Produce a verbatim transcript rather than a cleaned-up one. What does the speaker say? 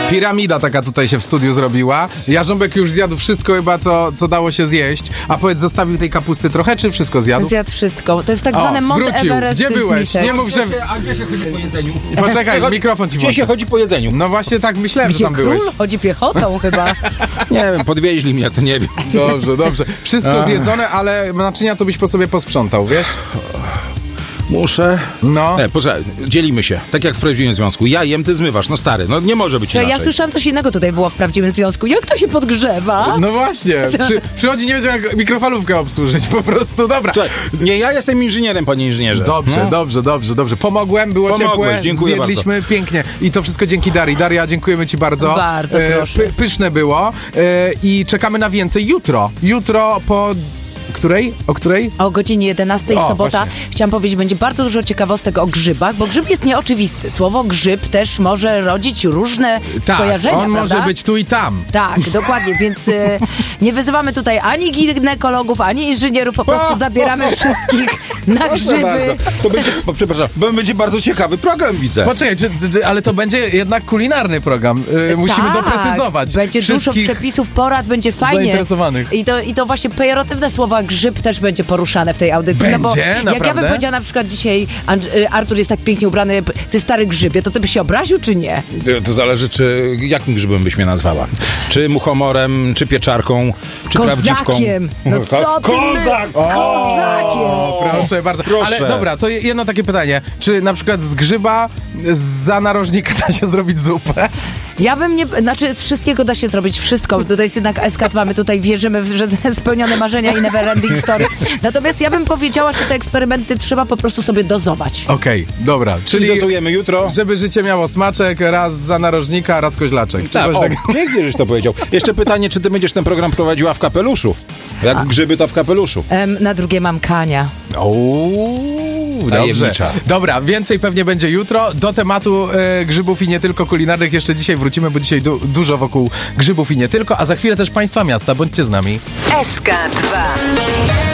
Piramida taka tutaj się w studiu zrobiła. Jarząbek już zjadł wszystko chyba, co, co dało się zjeść. A powiedz, zostawił tej kapusty trochę, czy wszystko zjadł? Zjadł wszystko. To jest tak O, zwane Mont wrócił. Everest. Gdzie z byłeś? misek. Nie mów, że... A gdzie się chodzi po jedzeniu? Poczekaj, mikrofon ci Gdzie się włączę. chodzi po jedzeniu? No właśnie tak myślałem, Gdzie że tam król byłeś. chodzi piechotą chyba. Nie wiem, podwieźli mnie, to nie wiem. Dobrze, dobrze. Wszystko zjedzone, ale naczynia to byś po sobie posprzątał, wiesz? Muszę. No. Nie, poczekaj, dzielimy się. Tak jak w prawdziwym związku. Ja jem, ty zmywasz. No stary, no nie może być To inaczej. ja słyszałam coś innego tutaj było w prawdziwym związku. Jak to się podgrzewa? No właśnie. Przy, przychodzi, nie wiedział jak mikrofalówkę obsłużyć, po prostu. Dobra. Słuchaj, nie, ja jestem inżynierem, panie inżynierze. Dobrze, No. dobrze, dobrze, dobrze. Pomogłem, było Pomogłeś, ciepłe, dziękuję zjedliśmy pięknie. I to wszystko dzięki Darii. Daria, dziękujemy ci bardzo. Bardzo proszę. Py, pyszne było. E, I czekamy na więcej jutro. Jutro po... Której? O której? O godzinie jedenastej O, sobota. właśnie. Chciałam powiedzieć, będzie bardzo dużo ciekawostek o grzybach, bo grzyb jest nieoczywisty. Słowo grzyb też może rodzić różne Tak, skojarzenia, on prawda? może być tu i tam. Tak, dokładnie, więc e, nie wyzywamy tutaj ani ginekologów, ani inżynierów, po prostu zabieramy wszystkich na Proszę grzyby. bardzo. To będzie, o, przepraszam, bo będzie bardzo ciekawy program, widzę. Poczekaj, czy, czy, ale to będzie jednak kulinarny program. Yy, musimy Tak, doprecyzować. Będzie dużo Wszystkich przepisów, porad, będzie fajnie. zainteresowanych. I to, I to właśnie pejoratywne słowa grzyb też będzie poruszane w tej audycji. No bo Będzie? jak ja bym Naprawdę? powiedziała na przykład dzisiaj, Andr- y, Artur jest tak pięknie ubrany, ty stary grzybie, to ty byś się obraził, czy nie? To, to zależy, czy jakim grzybem byś mnie nazwała. Czy muchomorem, czy pieczarką, czy prawdziwką. Kozakiem! No co ty my... Kozak! Kozakiem! O, proszę bardzo. Proszę. Ale dobra, to jedno takie pytanie. Czy na przykład z grzyba za narożnika da się zrobić zupę? Ja bym nie... Znaczy z wszystkiego da się zrobić wszystko. To jest jednak Eskat, mamy tutaj, wierzymy, w- że spełnione marzenia i never ending story. Natomiast ja bym powiedziała, że te eksperymenty trzeba po prostu sobie dozować. Okej, dobra. Czyli Czyli dozujemy jutro. żeby życie miało smaczek, raz za narożnika, raz koźlaczek. Czy Tak, coś o, takiego? pięknie, żeś to powiedział. Jeszcze pytanie, czy ty będziesz ten program prowadziła w kapeluszu? Jak grzyby, to w kapeluszu. Em, na drugie mam Kania. Ooo, dobrze. Tajemnicza. Dobra, więcej pewnie będzie jutro. Do tematu e, grzybów i nie tylko kulinarnych jeszcze dzisiaj wrócimy, bo dzisiaj du- dużo wokół grzybów i nie tylko, a za chwilę też państwa miasta. Bądźcie z nami. S K dwa.